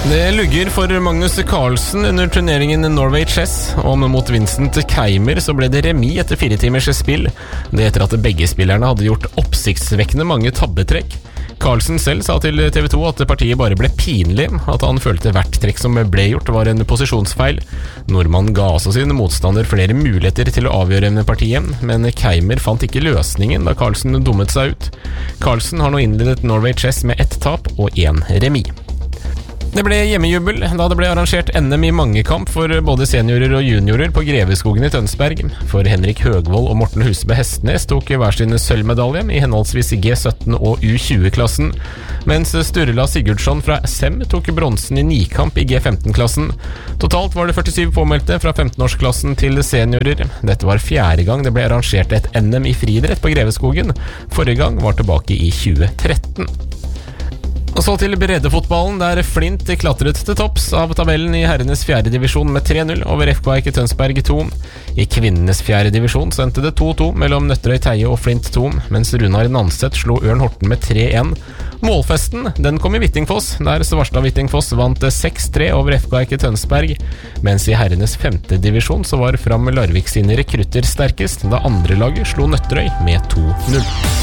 Det lugger for Magnus Carlsen under turneringen Norway Chess, og mot Vincent Keimer så ble det remis etter 4 timers spill. Det etter at begge spillerne hadde gjort oppsiktsvekkende mange tabbetrekk. Carlsen selv sa til TV 2 at partiet bare ble pinlig, at han følte hvert trekk som ble gjort var en posisjonsfeil. Nordmann ga altså sin motstander flere muligheter til å avgjøre partiet, men Keimer fant ikke løsningen da Carlsen dummet seg ut. Carlsen har nå innledet Norway Chess med 1 tap og 1 remis. Det ble hjemmejubel da det ble arrangert NM i mangekamp for både seniorer og juniorer på Greveskogen i Tønsberg. For Henrik Høgvold og Morten Husebø Hestnes tok hver sin sølvmedalje i henholdsvis G17 og U20-klassen, mens Sturla Sigurdsson fra SM tok bronsen i nikamp i G15-klassen. Totalt var det 47 påmeldte fra 15-årsklassen til seniorer. Dette var 4. gang det ble arrangert et NM i friidrett på Greveskogen. Forrige gang var tilbake i 2013. Og så til breddefotballen, der Flint klatret til topps av tabellen i herrenes 4. divisjon med 3-0 over FK Eike Tønsberg 2. I kvinnenes 4. divisjon sendte det 2-2 mellom Nøtterøy Teie og Flint 2, mens Runar Nanset slo Ørn Horten med 3-1. Målfesten, den kom i Hvittingfoss, der Svarstad Hvittingfoss vant 6-3 over FK Eike Tønsberg, mens i herrenes 5. divisjon så var Fram Larvik sine rekrutter sterkest, da andre laget slo Nøtterøy med 2-0.